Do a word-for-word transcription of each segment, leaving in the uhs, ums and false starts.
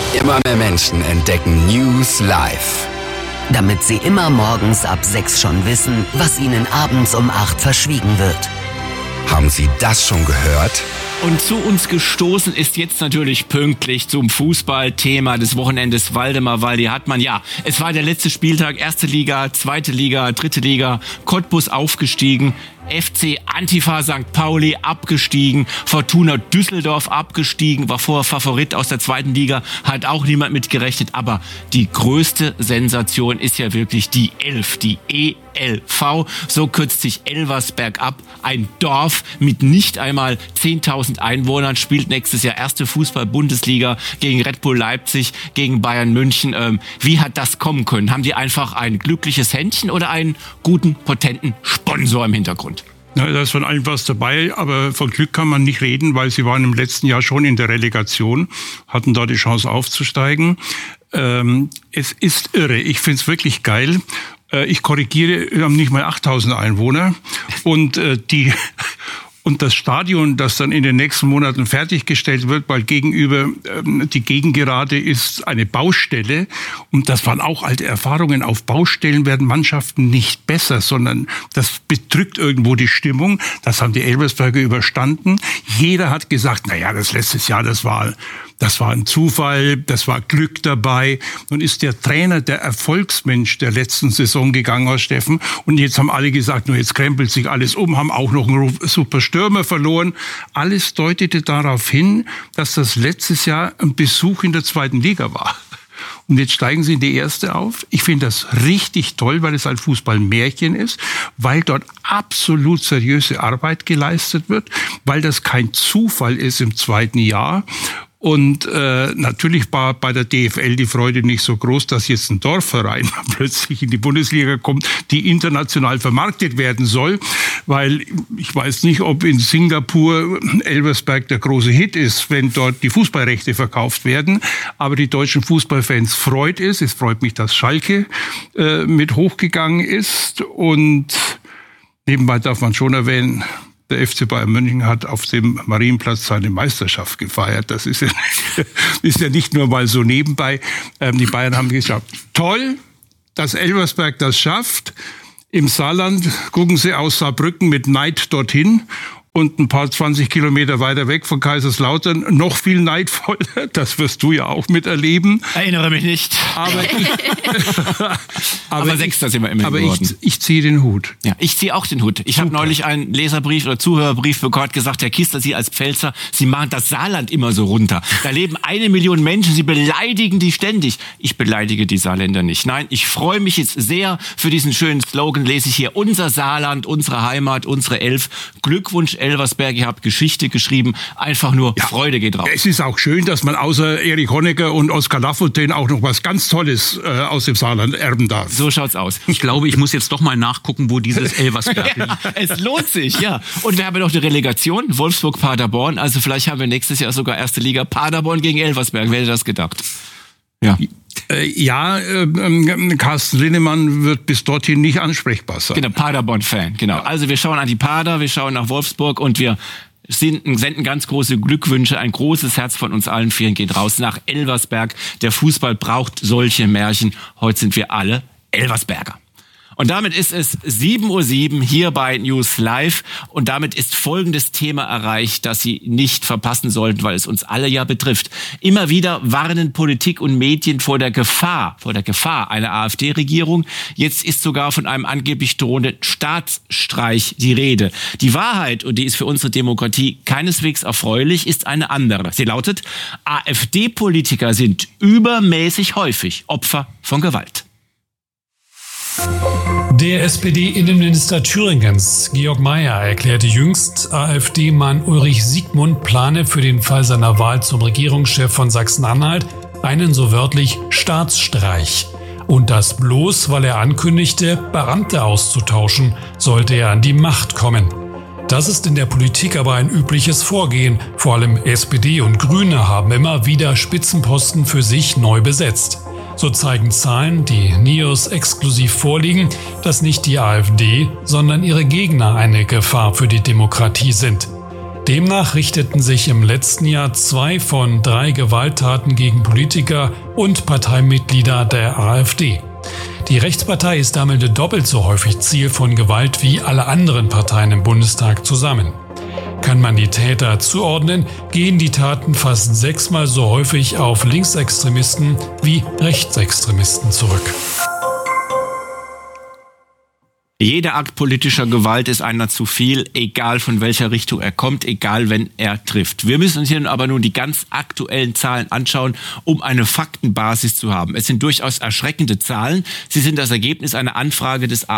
Immer mehr Menschen entdecken News Live. Damit sie immer morgens ab sechs schon wissen, was ihnen abends um acht verschwiegen wird. Haben Sie das schon gehört? Und zu uns gestoßen ist jetzt natürlich pünktlich zum Fußballthema des Wochenendes Waldemar Waldi-Hartmann. Ja, es war der letzte Spieltag, erste Liga, zweite Liga, dritte Liga, Cottbus aufgestiegen, F C Antifa Sankt Pauli abgestiegen, Fortuna Düsseldorf abgestiegen, war vorher Favorit aus der zweiten Liga, hat auch niemand mit gerechnet. Aber die größte Sensation ist ja wirklich die Elf, die E L V. So kürzt sich Elversberg ab. Ein Dorf mit nicht einmal zehntausend Einwohnern, spielt nächstes Jahr erste Fußball-Bundesliga gegen Red Bull Leipzig, gegen Bayern München. Ähm, wie hat das kommen können? Haben die einfach ein glückliches Händchen oder einen guten, potenten Sponsor im Hintergrund? Ja, da ist von allem was dabei, aber von Glück kann man nicht reden, weil sie waren im letzten Jahr schon in der Relegation, hatten da die Chance aufzusteigen. Ähm, es ist irre, ich find's wirklich geil. Äh, ich korrigiere, wir haben nicht mal achttausend Einwohner und äh, die... Und das Stadion, das dann in den nächsten Monaten fertiggestellt wird, weil gegenüber ähm, die Gegengerade ist eine Baustelle. Und das waren auch alte Erfahrungen. Auf Baustellen werden Mannschaften nicht besser, sondern das bedrückt irgendwo die Stimmung. Das haben die Elversberger überstanden. Jeder hat gesagt, na ja, das letztes Jahr, das war... Das war ein Zufall, das war Glück dabei. Nun ist der Trainer der Erfolgsmensch der letzten Saison gegangen aus Steffen. Und jetzt haben alle gesagt, nur jetzt krempelt sich alles um, haben auch noch einen super Stürmer verloren. Alles deutete darauf hin, dass das letztes Jahr ein Besuch in der zweiten Liga war. Und jetzt steigen sie in die erste auf. Ich finde das richtig toll, weil es ein Fußballmärchen ist, weil dort absolut seriöse Arbeit geleistet wird, weil das kein Zufall ist im zweiten Jahr. Und äh, natürlich war bei der D F L die Freude nicht so groß, dass jetzt ein Dorfverein plötzlich in die Bundesliga kommt, die international vermarktet werden soll. Weil ich weiß nicht, ob in Singapur Elversberg der große Hit ist, wenn dort die Fußballrechte verkauft werden. Aber die deutschen Fußballfans freut es. Es freut mich, dass Schalke äh, mit hochgegangen ist. Und nebenbei darf man schon erwähnen, der F C Bayern München hat auf dem Marienplatz seine Meisterschaft gefeiert. Das ist ja, ist ja nicht nur mal so nebenbei. Ähm, die Bayern haben gesagt, toll, dass Elversberg das schafft. Im Saarland gucken sie aus Saarbrücken mit Neid dorthin. Und ein paar zwanzig Kilometer weiter weg von Kaiserslautern noch viel neidvoller. Das wirst du ja auch miterleben. Erinnere mich nicht. Aber, ich, aber, aber Sechster sind wir immerhin aber geworden. ich, ich ziehe den Hut. Ja, ich ziehe auch den Hut. Ich habe neulich einen Leserbrief oder Zuhörerbrief bekommen, hat gesagt, Herr Kister, Sie als Pfälzer, Sie machen das Saarland immer so runter. Da leben eine Million Menschen, Sie beleidigen die ständig. Ich beleidige die Saarländer nicht. Nein, ich freue mich jetzt sehr für diesen schönen Slogan, lese ich hier, unser Saarland, unsere Heimat, unsere Elf. Glückwunsch, Elversberg, ihr habt Geschichte geschrieben, einfach nur ja, Freude geht raus. Es ist auch schön, dass man außer Erich Honecker und Oskar Lafontaine auch noch was ganz Tolles äh, aus dem Saarland erben darf. So schaut's aus. Ich glaube, ich muss jetzt doch mal nachgucken, wo dieses Elversberg liegt. Ja, es lohnt sich, ja. Und wir haben noch eine Relegation, Wolfsburg-Paderborn, also vielleicht haben wir nächstes Jahr sogar erste Liga Paderborn gegen Elversberg, wer hätte das gedacht? Ja. Ja, äh, Carsten Linnemann wird bis dorthin nicht ansprechbar sein. Genau, Paderborn-Fan, genau. Ja. Also wir schauen an die Pader, wir schauen nach Wolfsburg und wir senden, senden ganz große Glückwünsche. Ein großes Herz von uns allen vieren geht raus nach Elversberg. Der Fußball braucht solche Märchen. Heute sind wir alle Elversberger. Und damit ist es sieben Uhr sieben hier bei News Live. Und damit ist folgendes Thema erreicht, das Sie nicht verpassen sollten, weil es uns alle ja betrifft. Immer wieder warnen Politik und Medien vor der Gefahr, vor der Gefahr einer AfD-Regierung. Jetzt ist sogar von einem angeblich drohenden Staatsstreich die Rede. Die Wahrheit, und die ist für unsere Demokratie keineswegs erfreulich, ist eine andere. Sie lautet, AfD-Politiker sind übermäßig häufig Opfer von Gewalt. Der S P D-Innenminister Thüringens, Georg Mayer, erklärte jüngst, AfD-Mann Ulrich Siegmund plane für den Fall seiner Wahl zum Regierungschef von Sachsen-Anhalt einen so wörtlich Staatsstreich. Und das bloß, weil er ankündigte, Beamte auszutauschen, sollte er an die Macht kommen. Das ist in der Politik aber ein übliches Vorgehen. Vor allem S P D und Grüne haben immer wieder Spitzenposten für sich neu besetzt. So zeigen Zahlen, die Nios exklusiv vorliegen, dass nicht die AfD, sondern ihre Gegner eine Gefahr für die Demokratie sind. Demnach richteten sich im letzten Jahr zwei von drei Gewalttaten gegen Politiker und Parteimitglieder der AfD. Die Rechtspartei ist damit doppelt so häufig Ziel von Gewalt wie alle anderen Parteien im Bundestag zusammen. Kann man die Täter zuordnen, gehen die Taten fast sechsmal so häufig auf Linksextremisten wie Rechtsextremisten zurück. Jeder Akt politischer Gewalt ist einer zu viel, egal von welcher Richtung er kommt, egal wenn er trifft. Wir müssen uns hier aber nun die ganz aktuellen Zahlen anschauen, um eine Faktenbasis zu haben. Es sind durchaus erschreckende Zahlen. Sie sind das Ergebnis einer Anfrage des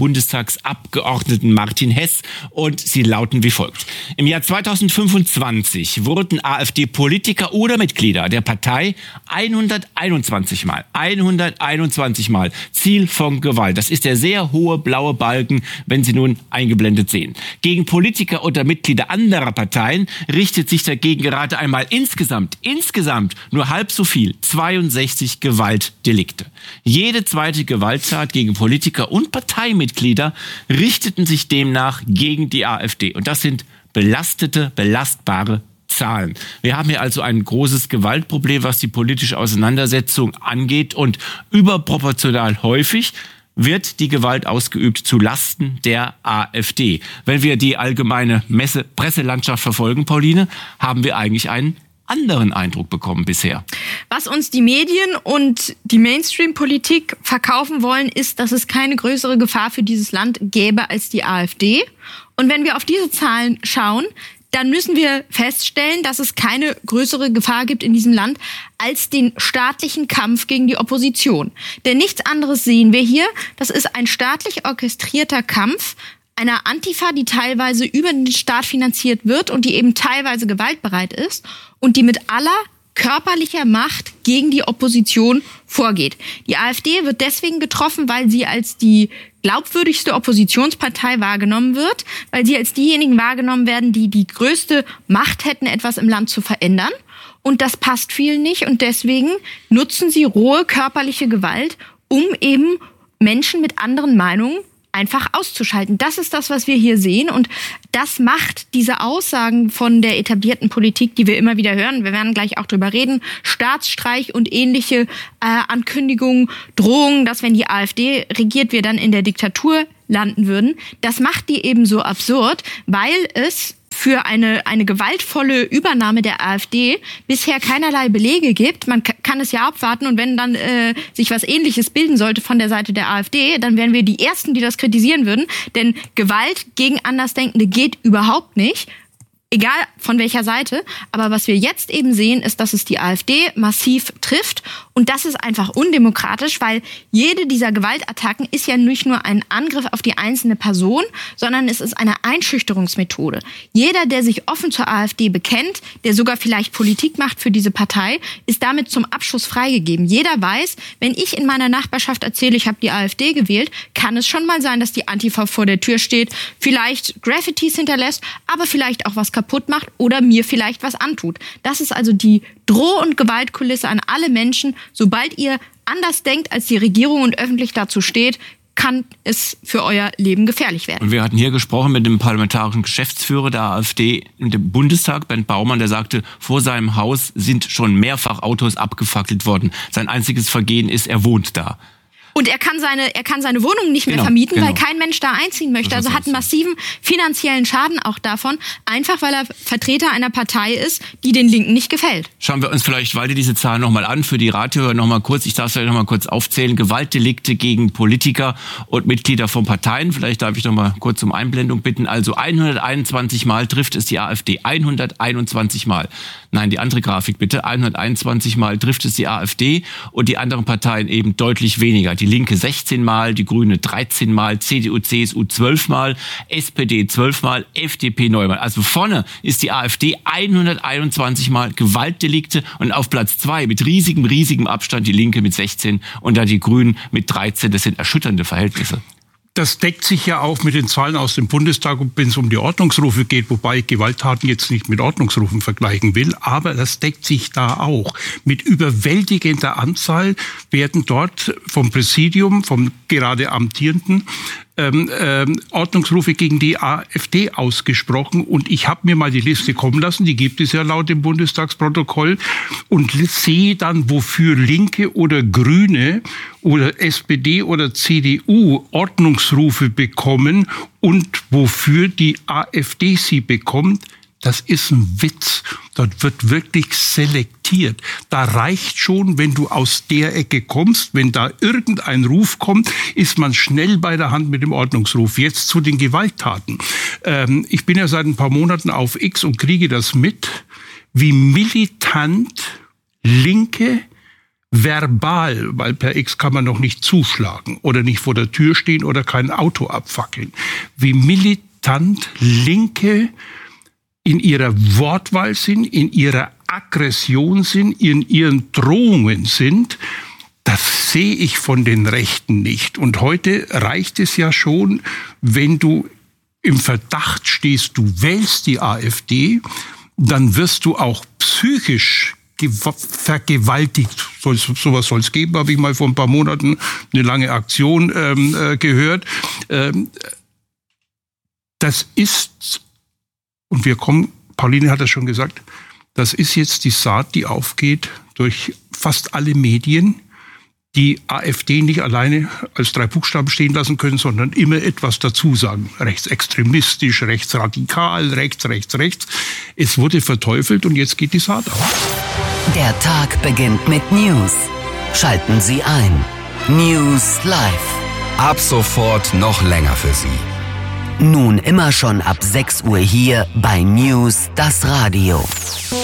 AfD-Bundestagsabgeordneten Martin Hess und sie lauten wie folgt. Im Jahr zweitausendfünfundzwanzig wurden AfD-Politiker oder Mitglieder der Partei hunderteinundzwanzig Mal, hunderteinundzwanzig Mal Ziel von Gewalt. Das ist der sehr hohe blaue Balken, wenn Sie nun eingeblendet sehen. Gegen Politiker oder Mitglieder anderer Parteien richtet sich dagegen gerade einmal insgesamt, insgesamt nur halb so viel, zweiundsechzig Gewaltdelikte. Jede zweite Gewalttat gegen Politiker und Parteimitglieder richteten sich demnach gegen die AfD. Und das sind belastete, belastbare Zahlen. Wir haben hier also ein großes Gewaltproblem, was die politische Auseinandersetzung angeht, und überproportional häufig wird die Gewalt ausgeübt zu Lasten der AfD. Wenn wir die allgemeine Messe- Presselandschaft verfolgen, Pauline, haben wir eigentlich einen anderen Eindruck bekommen bisher. Was uns die Medien und die Mainstream-Politik verkaufen wollen, ist, dass es keine größere Gefahr für dieses Land gäbe als die AfD. Und wenn wir auf diese Zahlen schauen, dann müssen wir feststellen, dass es keine größere Gefahr gibt in diesem Land als den staatlichen Kampf gegen die Opposition. Denn nichts anderes sehen wir hier. Das ist ein staatlich orchestrierter Kampf einer Antifa, die teilweise über den Staat finanziert wird und die eben teilweise gewaltbereit ist und die mit aller körperlicher Macht gegen die Opposition vorgeht. Die AfD wird deswegen getroffen, weil sie als die glaubwürdigste Oppositionspartei wahrgenommen wird, weil sie als diejenigen wahrgenommen werden, die die größte Macht hätten, etwas im Land zu verändern. Und das passt vielen nicht. Und deswegen nutzen sie rohe körperliche Gewalt, um eben Menschen mit anderen Meinungen einfach auszuschalten. Das ist das, was wir hier sehen. Und das macht diese Aussagen von der etablierten Politik, die wir immer wieder hören, wir werden gleich auch drüber reden, Staatsstreich und ähnliche äh, Ankündigungen, Drohungen, dass wenn die AfD regiert, wir dann in der Diktatur landen würden. Das macht die eben so absurd, weil es für eine eine gewaltvolle Übernahme der AfD bisher keinerlei Belege gibt. Man kann es ja abwarten, und wenn dann äh, sich was Ähnliches bilden sollte von der Seite der AfD, dann wären wir die Ersten, die das kritisieren würden. Denn Gewalt gegen Andersdenkende geht überhaupt nicht. Egal von welcher Seite. Aber was wir jetzt eben sehen, ist, dass es die AfD massiv trifft. Und das ist einfach undemokratisch, weil jede dieser Gewaltattacken ist ja nicht nur ein Angriff auf die einzelne Person, sondern es ist eine Einschüchterungsmethode. Jeder, der sich offen zur AfD bekennt, der sogar vielleicht Politik macht für diese Partei, ist damit zum Abschuss freigegeben. Jeder weiß, wenn ich in meiner Nachbarschaft erzähle, ich habe die AfD gewählt, kann es schon mal sein, dass die Antifa vor der Tür steht, vielleicht Graffitis hinterlässt, aber vielleicht auch was kaputt macht oder mir vielleicht was antut. Das ist also die Droh- und Gewaltkulisse an alle Menschen. Sobald ihr anders denkt, als die Regierung und öffentlich dazu steht, kann es für euer Leben gefährlich werden. Und wir hatten hier gesprochen mit dem parlamentarischen Geschäftsführer der AfD im Bundestag, Bernd Baumann, der sagte, vor seinem Haus sind schon mehrfach Autos abgefackelt worden. Sein einziges Vergehen ist, er wohnt da. Und er kann seine, er kann seine Wohnung nicht mehr genau, vermieten, genau. weil kein Mensch da einziehen möchte. Also hat einen massiven finanziellen Schaden auch davon, einfach weil er Vertreter einer Partei ist, die den Linken nicht gefällt. Schauen wir uns vielleicht weiter diese Zahlen nochmal an. Für die Radiohörer nochmal kurz, ich darf es vielleicht nochmal kurz aufzählen. Gewaltdelikte gegen Politiker und Mitglieder von Parteien. Vielleicht darf ich nochmal kurz um Einblendung bitten. Also hunderteinundzwanzig Mal trifft es die AfD. hunderteinundzwanzig Mal. Nein, die andere Grafik bitte. hunderteinundzwanzig Mal trifft es die AfD und die anderen Parteien eben deutlich weniger. Die Linke sechzehn Mal, die Grüne dreizehn Mal, C D U, C S U zwölf Mal, S P D zwölf Mal, F D P neun Mal. Also vorne ist die AfD hunderteinundzwanzig Mal Gewaltdelikte und auf Platz zwei mit riesigem, riesigem Abstand die Linke mit sechzehn und dann die Grünen mit dreizehn. Das sind erschütternde Verhältnisse. Das deckt sich ja auch mit den Zahlen aus dem Bundestag, wenn es um die Ordnungsrufe geht, wobei ich Gewalttaten jetzt nicht mit Ordnungsrufen vergleichen will, aber das deckt sich da auch. Mit überwältigender Anzahl werden dort vom Präsidium, vom gerade Amtierenden, ähm, ähm, Ordnungsrufe gegen die AfD ausgesprochen. Und ich habe mir mal die Liste kommen lassen, die gibt es ja laut dem Bundestagsprotokoll, und sehe dann, wofür Linke oder Grüne oder S P D oder C D U Ordnungsrufe bekommen und wofür die AfD sie bekommt. Das ist ein Witz. Dort wird wirklich selektiert. Da reicht schon, wenn du aus der Ecke kommst, wenn da irgendein Ruf kommt, ist man schnell bei der Hand mit dem Ordnungsruf. Jetzt zu den Gewalttaten. Ähm, ich bin ja seit ein paar Monaten auf X und kriege das mit, wie militant Linke verbal, weil per X kann man noch nicht zuschlagen oder nicht vor der Tür stehen oder kein Auto abfackeln, wie militant Linke in ihrer Wortwahl sind, in ihrer Aggression sind, in ihren Drohungen sind, das sehe ich von den Rechten nicht. Und heute reicht es ja schon, wenn du im Verdacht stehst, du wählst die AfD, dann wirst du auch psychisch vergewaltigt. So, sowas soll es geben, habe ich mal vor ein paar Monaten eine lange Aktion ähm, äh, gehört. Ähm, das ist... Und wir kommen, Pauline hat das schon gesagt, das ist jetzt die Saat, die aufgeht durch fast alle Medien, die AfD nicht alleine als drei Buchstaben stehen lassen können, sondern immer etwas dazu sagen. Rechtsextremistisch, rechtsradikal, rechts, rechts, rechts. Es wurde verteufelt und jetzt geht die Saat auf. Der Tag beginnt mit News. Schalten Sie ein. News Live. Ab sofort noch länger für Sie. Nun immer schon ab sechs Uhr hier bei News das Radio.